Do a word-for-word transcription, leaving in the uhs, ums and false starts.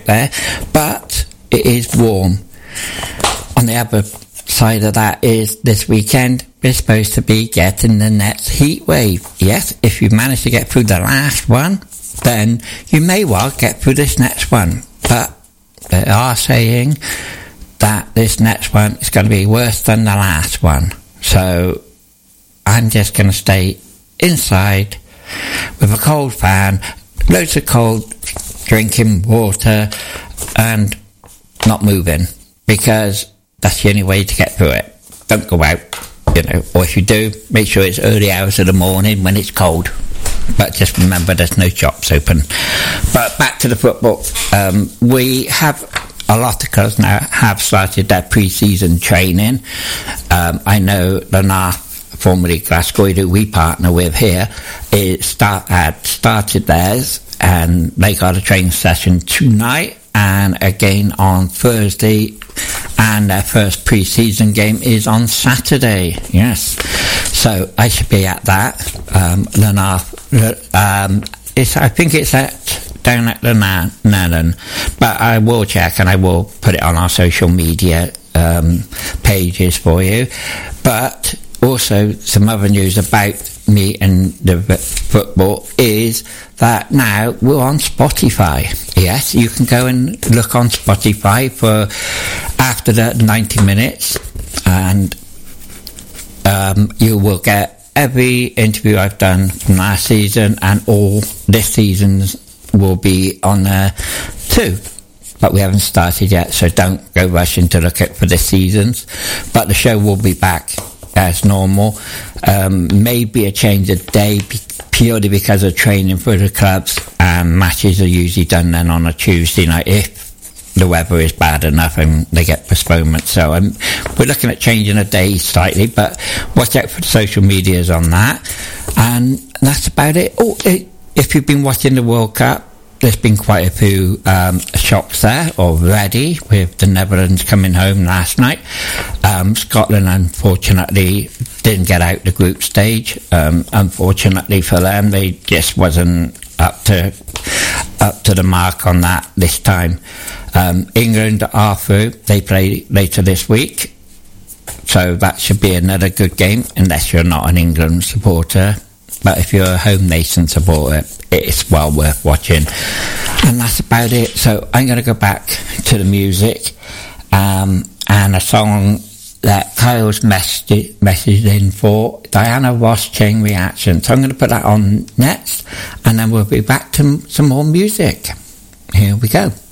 out there, but it is warm. On the other side of that is this weekend we're supposed to be getting the next heat wave. Yes, if you manage to get through the last one, then you may well get through this next one. But they are saying that this next one is going to be worse than the last one. So I'm just going to stay inside with a cold fan, loads of cold drinking water, and not moving, because that's the only way to get through it. Don't go out, you know, or if you do, make sure it's early hours of the morning when it's cold. But just remember there's no shops open. But back to the football. Um, we have a lot of clubs now have started their pre-season training. Um, I know the North, formerly Glasgow, who we partner with here, it start, had started theirs, and they got a training session tonight and again on Thursday, and their first pre-season game is on Saturday. Yes, so I should be at that. Um, Lanark, um, it's, I think it's at down at the Nanan, but I will check and I will put it on our social media um, pages for you. But also some other news about me and the football is that now we're on Spotify. Yes, you can go and look on Spotify for after the ninety minutes, and um, you will get every interview I've done from last season, and all this season's will be on there too. But we haven't started yet, so don't go rushing to look at for this season's. But the show will be back as normal. Um, maybe a change of day be- purely because of training for the clubs, and matches are usually done then on a Tuesday night if the weather is bad enough and they get postponement. So um, we're looking at changing a day slightly, but watch out for the social medias on that. And that's about it. Oh, it, if you've been watching the World Cup, there's been quite a few um, shocks there already, with the Netherlands coming home last night. Um, Scotland, unfortunately, didn't get out the group stage. Um, unfortunately for them, they just wasn't up to up to the mark on that this time. Um, England are through. They play later this week, so that should be another good game, unless you're not an England supporter. But if you're a home nation supporter, it's well worth watching. And that's about it. So I'm going to go back to the music, um, and a song that Kyle's messaged, messaged in for, Diana Ross Chain Reaction. So I'm going to put that on next, and then we'll be back to some more music. Here we go.